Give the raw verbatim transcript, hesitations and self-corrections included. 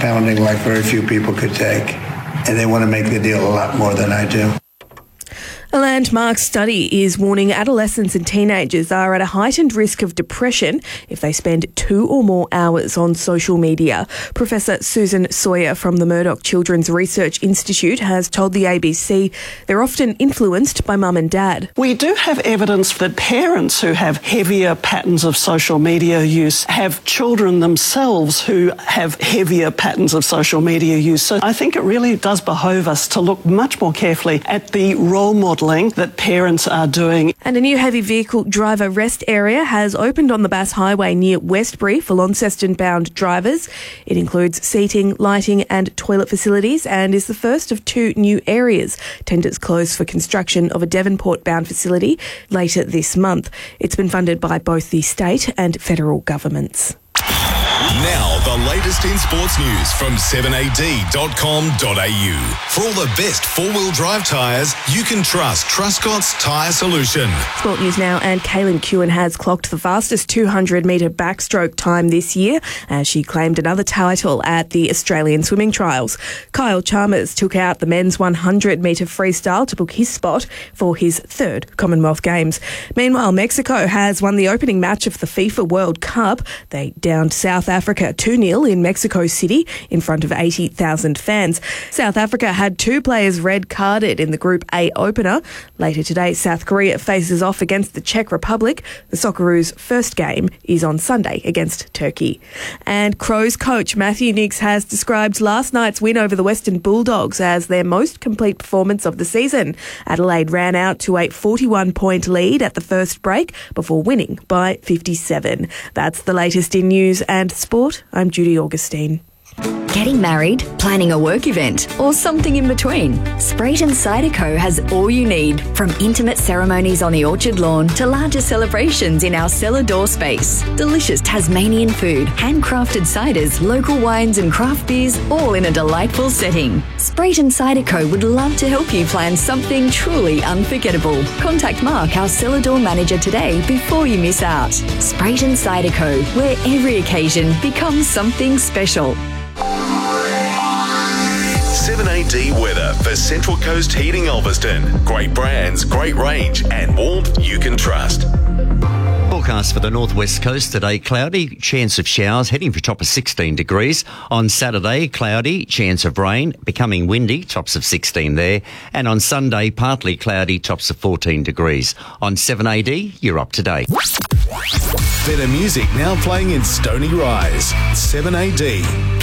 pounding like very few people could take. And they want to make the deal a lot more than I do. A landmark study is warning adolescents and teenagers are at a heightened risk of depression if they spend two or more hours on social media. Professor Susan Sawyer from the Murdoch Children's Research Institute has told the A B C they're often influenced by mum and dad. We do have evidence that parents who have heavier patterns of social media use have children themselves who have heavier patterns of social media use. So I think it really does behove us to look much more carefully at the role model that parents are doing. And a new heavy vehicle driver rest area has opened on the Bass Highway near Westbury for Launceston-bound drivers. It includes seating, lighting and toilet facilities and is the first of two new areas. Tenders close for construction of a Devonport-bound facility later this month. It's been funded by both the state and federal governments. Now, the latest in sports news from seven A D dot com dot a u. For all the best four-wheel drive tyres, you can trust Truscott's Tyre Solution. Sport news now, and Kaylin Kewen has clocked the fastest two hundred metre backstroke time this year as she claimed another title at the Australian Swimming Trials. Kyle Chalmers took out the men's one hundred metre freestyle to book his spot for his third Commonwealth Games. Meanwhile, Mexico has won the opening match of the FIFA World Cup. They downed South Africa two nil in Mexico City in front of eighty thousand fans. South Africa had two players red-carded in the Group A opener. Later today, South Korea faces off against the Czech Republic. The Socceroos' first game is on Sunday against Turkey. And Crows coach Matthew Nicks has described last night's win over the Western Bulldogs as their most complete performance of the season. Adelaide ran out to a forty-one point lead at the first break before winning by fifty-seven. That's the latest in news and sport. I'm Judy Augustine. Getting married, planning a work event, or something in between? Sprayton Cider has all you need, from intimate ceremonies on the orchard lawn to larger celebrations in our cellar door space. Delicious Tasmanian food, handcrafted ciders, local wines and craft beers, all in a delightful setting. Sprayton Cider would love to help you plan something truly unforgettable. Contact Mark, our cellar door manager, today before you miss out. Sprayton Cider where every occasion becomes something special. seven A D weather for Central Coast Heating Ulverston. Great brands, great range and warmth you can trust. Forecast for the northwest coast today, cloudy, chance of showers, heading for a top of sixteen degrees. On Saturday, cloudy, chance of rain, becoming windy, tops of sixteen there. And on Sunday, partly cloudy, tops of fourteen degrees. On seven A D, you're up to date. Better music now playing in Stony Rise. seven A D